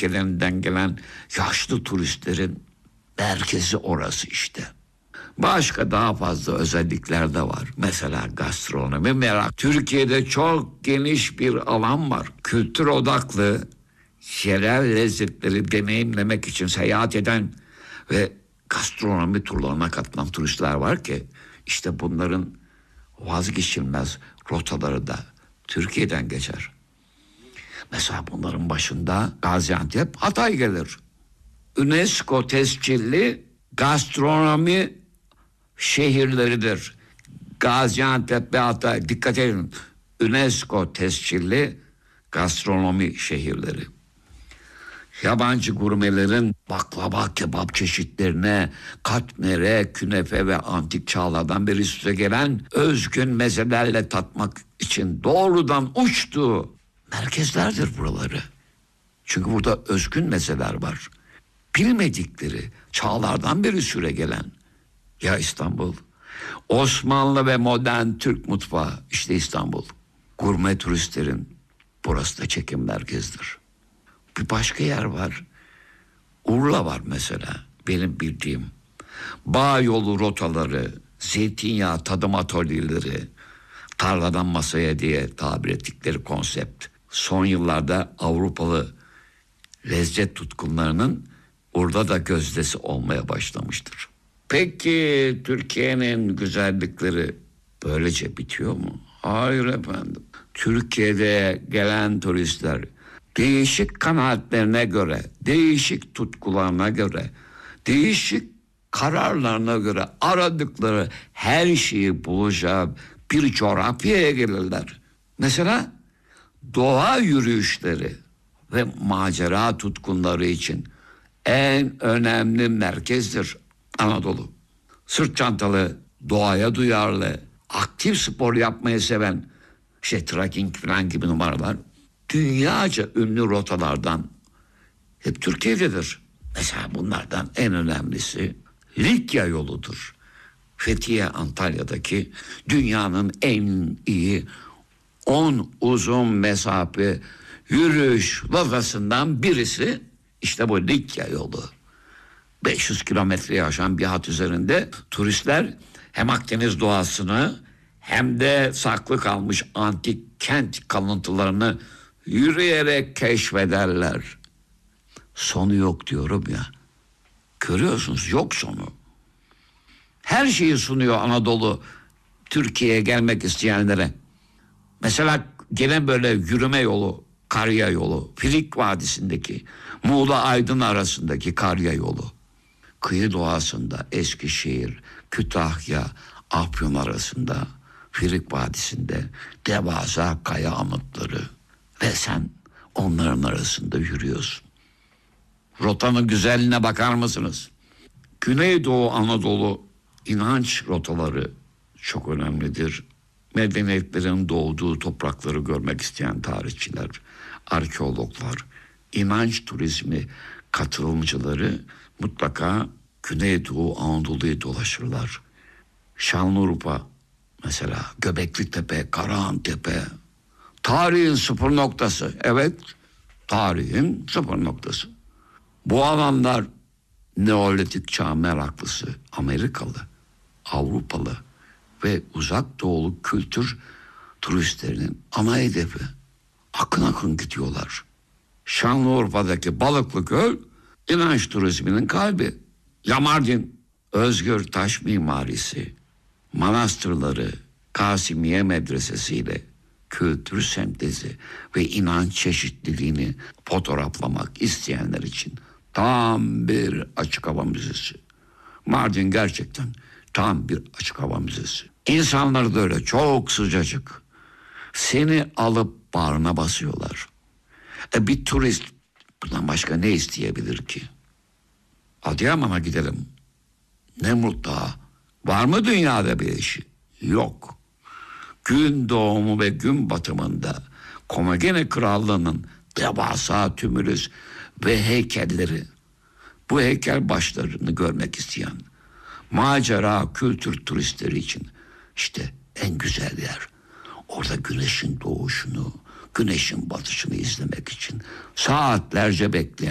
ülkelerinden gelen yaşlı turistlerin merkezi orası işte. Başka daha fazla özellikler de var. Mesela gastronomi merak. Türkiye'de çok geniş bir alan var. Kültür odaklı, yerel lezzetleri deneyimlemek için seyahat eden ve gastronomi turlarına katılan turistler var ki işte bunların vazgeçilmez rotaları da Türkiye'den geçer. Mesela bunların başında Gaziantep, Hatay gelir. UNESCO tescilli gastronomi şehirleridir. Gaziantep ve Hatay, dikkat edin, UNESCO tescilli gastronomi şehirleri. Yabancı gurmelerin baklava, kebap çeşitlerine, katmere, künefe ve antik çağlardan beri süre gelen özgün mezelerle tatmak için doğrudan uçtuğu merkezlerdir buraları. Çünkü burada özgün mezeler var. Bilmedikleri, çağlardan beri süre gelen. Ya İstanbul, Osmanlı ve modern Türk mutfağı, işte İstanbul. Gurme turistlerin burası da çekim merkezidir. Bir başka yer var. Urla var mesela, benim bildiğim. Bağ yolu rotaları, zeytinyağı tadım atölyeleri, tarladan masaya diye tabir ettikleri konsept. Son yıllarda Avrupalı lezzet tutkunlarının orada da gözdesi olmaya başlamıştır. Peki Türkiye'nin güzellikleri böylece bitiyor mu? Hayır efendim. Türkiye'de gelen turistler değişik kanaatlerine göre, değişik tutkularına göre, değişik kararlarına göre aradıkları her şeyi bulacağı bir coğrafyaya gelirler. Mesela doğa yürüyüşleri ve macera tutkunları için en önemli merkezdir Anadolu. Sırt çantalı, doğaya duyarlı, aktif spor yapmayı seven, işte trekking falan gibi numaralar dünyaca ünlü rotalardan hep Türkiye'dedir. Mesela bunlardan en önemlisi Likya yoludur. Fethiye, Antalya'daki dünyanın en iyi 10 uzun mesafe yürüyüş rotasından birisi işte bu Likya yolu. 500 kilometreye aşan bir hat üzerinde turistler hem Akdeniz doğasını hem de saklı kalmış antik kent kalıntılarını yürüyerek keşfederler. Sonu yok diyorum ya. Görüyorsunuz, yok sonu. Her şeyi sunuyor Anadolu Türkiye'ye gelmek isteyenlere. Mesela gene böyle yürüme yolu, Karya yolu, Filik Vadisi'ndeki Muğla Aydın arasındaki Karya yolu. Kıyı doğasında Eskişehir, Kütahya, Afyon arasında Filik Vadisi'nde devasa kaya anıtları ve sen onların arasında yürüyorsun. Rotanın güzelliğine bakar mısınız? Güneydoğu Anadolu inanç rotaları çok önemlidir. Medeniyetlerin doğduğu toprakları görmek isteyen tarihçiler, arkeologlar, inanç turizmi katılımcıları mutlaka Güneydoğu Anadolu'yu dolaşırlar. Şanlıurfa mesela, Göbeklitepe, Karahantepe, tarihin sıfır noktası. Evet, tarihin sıfır noktası. Bu alanlar Neolitik çağ meraklısı, Amerikalı, Avrupalı ve uzak doğulu kültür turistlerinin ana hedefi. Akın akın gidiyorlar. Şanlıurfa'daki Balıklı Göl inanç turizminin kalbi. Mardin özgür taş mimarisi, manastırları, Kasimiye Medresesi'yle kültür sentezi ve inanç çeşitliliğini fotoğraflamak isteyenler için tam bir açık hava müzesi. Mardin gerçekten tam bir açık hava müzesi. İnsanlar da öyle çok sıcacık. Seni alıp bağrına basıyorlar. Bir turist bundan başka ne isteyebilir ki? Adıyaman'a gidelim. Nemrut Dağı. Var mı dünyada bir eşi? Yok. Gün doğumu ve gün batımında Komagene Krallığı'nın devasa tümülüs ve heykelleri, bu heykel başlarını görmek isteyen macera kültür turistleri için işte en güzel yer. Orada güneşin doğuşunu, güneşin batışını izlemek için saatlerce bekleyen